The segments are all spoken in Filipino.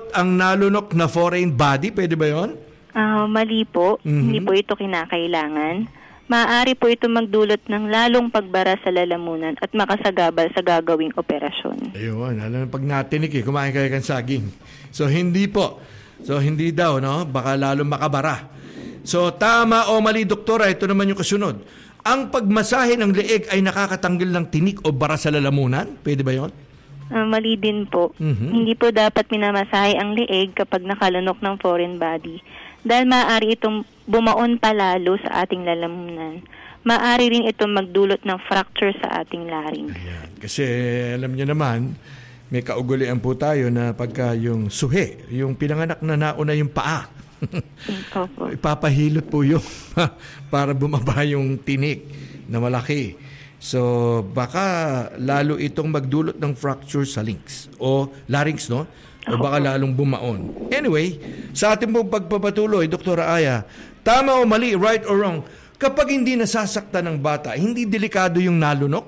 magdulot ang nalunok na foreign body? Pwede ba yun? Mali po. Hindi po ito kinakailangan. Maaari po ito magdulot ng lalong pagbara sa lalamunan at makasagabal sa gagawing operasyon. Ayun, alam mo, pag natinik kumain kayo ng saging. So, hindi po. So, hindi daw, no? Baka lalong makabara. So, tama o mali, doktora, ito naman yung kasunod. Ang pagmasahe ng leeg ay nakakatanggal ng tinik o bara sa lalamunan? Pwede ba yun? Mali din po. Hindi po dapat minamasahe ang leeg kapag nakalunok ng foreign body. Dahil maaari itong bumaon palalo sa ating lalamunan. Maaari rin itong magdulot ng fracture sa ating larynx. Ayan. Kasi alam niyo naman, may kaugalian po tayo na pagka yung suhe, yung pinanganak na nauna yung paa, ipapahilot po yung para bumaba yung tinik na malaki. So, baka lalo itong magdulot ng fracture sa larynx, no? O baka lalong bumaon. Anyway, sa ating pong pagpapatuloy, Dr. Aya, tama o mali, right or wrong, kapag hindi nasasaktan ng bata, hindi delikado yung nalunok?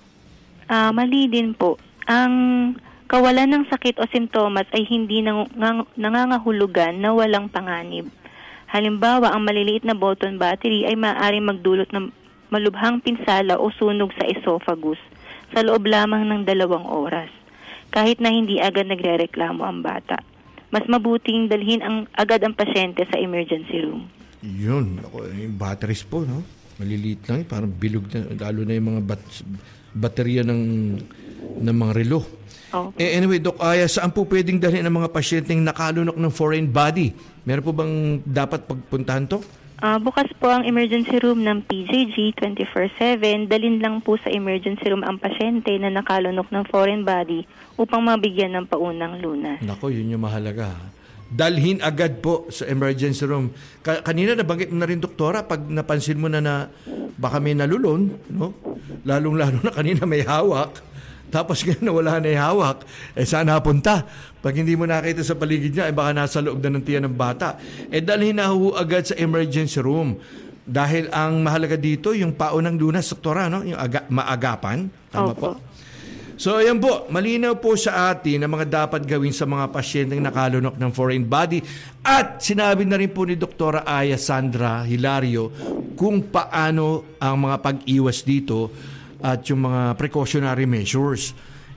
Mali din po. Ang kawalan ng sakit o sintomas ay hindi nangangahulugan na walang panganib. Halimbawa, ang maliliit na button battery ay maaaring magdulot ng malubhang pinsala o sunog sa esophagus sa loob lamang ng 2 oras, kahit na hindi agad nagrereklamo ang bata. Mas mabuting dalhin agad ang pasyente sa emergency room. Yun, yung batteries po, no? Maliliit lang, parang bilog na, lalo na yung mga baterya ng mga relo. Anyway, Doc Aya, saan po pwedeng dalhin ang mga pasyenteng nakalunok ng foreign body? Meron po bang dapat pagpuntahan to? Bukas po ang emergency room ng PJG 24/7. Dalhin lang po sa emergency room ang pasyente na nakalunok ng foreign body upang mabigyan ng paunang lunas. Nako, yun yung mahalaga. Dalhin agad po sa emergency room. Kanina nabanggit mo na rin, doktora, pag napansin mo na baka may nalulon, no? Lalong-lalo na kanina may hawak. Tapos ngayon wala na yung hawak, saan napunta? Pag hindi mo nakita sa paligid niya, baka nasa loob na ng tiyan ng bata. Dalhin na ho agad sa emergency room. Dahil ang mahalaga dito, yung paunang lunas, doktora, no? Yung maagapan. Tama po. So, ayan po, malinaw po sa atin ang mga dapat gawin sa mga pasyenteng nakalunok ng foreign body. At sinabi na rin po ni Dr. Aya Sandra Hilario kung paano ang mga pag-iwas dito at yung mga precautionary measures.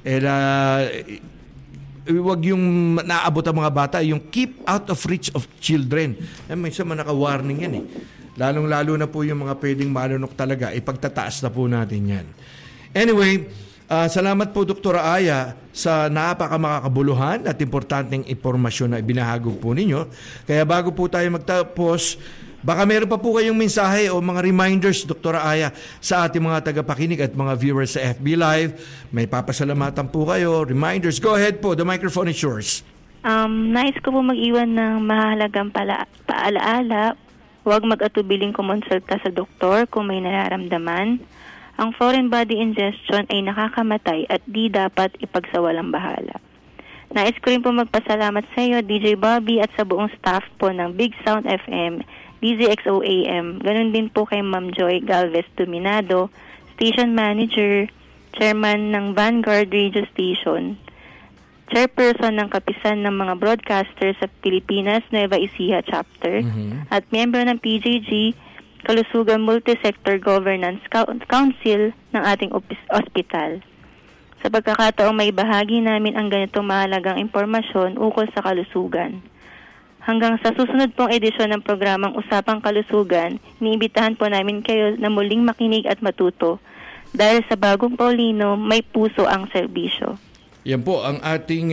Huwag yung naabot ang mga bata, yung keep out of reach of children. May isa man naka-warning yan Lalong-lalo na po yung mga pwedeng malunok talaga, ipagtataas na po natin yan. Anyway, salamat po Dr. Aya sa napakamakakabuluhan at importanteng impormasyon na ibinahagi po ninyo. Kaya bago po tayo magtapos, baka meron pa po kayong mensahe o mga reminders, Dr. Aya, sa ating mga tagapakinig at mga viewers sa FB Live. May papasalamatan po kayo, reminders. Go ahead po, the microphone is yours. Nais ko po mag-iwan ng mahalagang paalaala. Huwag mag-atubiling kumonsulta sa doktor kung may nararamdaman. Ang foreign body ingestion ay nakakamatay at di dapat ipagsawalang bahala. Nais ko rin po magpasalamat sa iyo, DJ Bobby, at sa buong staff po ng Big Sound FM, DZXOAM. Ganun din po kay Ma'am Joy Galvez Dominado, Station Manager, Chairman ng Vanguard Radio Station, Chairperson ng Kapisan ng mga Broadcasters sa Pilipinas, Nueva Ecija Chapter, at member ng PJG, Kalusugan Multi-Sector Governance Council ng ating ospital. Sa pagkakataong may bahagi namin ang ganitong mahalagang impormasyon ukol sa kalusugan. Hanggang sa susunod pong edisyon ng programang Usapang Kalusugan, iniimbitahan po namin kayo na muling makinig at matuto dahil sa Bagong Paulino, may puso ang serbisyo. Yan po ang ating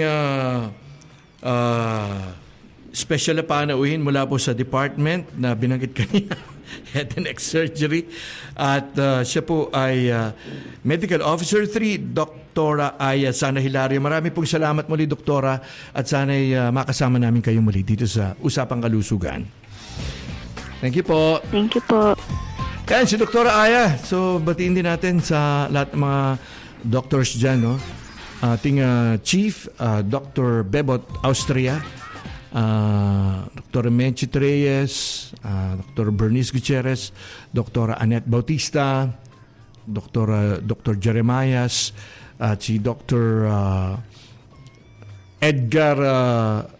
special na panauhin mula po sa department na binanggit kanina, head and neck surgery. At siya po ay Medical Officer 3, Dr. Aya Sandra Hilario. Marami pong salamat muli, Doktora, at sana'y makasama namin kayo muli dito sa Usapang Kalusugan. Thank you po. Thank you po. Yan, si Dr. Aya. So, batiin din natin sa lahat ng mga doctors dyan, no? Ating Chief, Dr. Bebot Austria, Dr. Menchit Reyes, Dr. Bernice Gutierrez, Dr. Annette Bautista, Dr. Jeremias, at si Dr. Edgar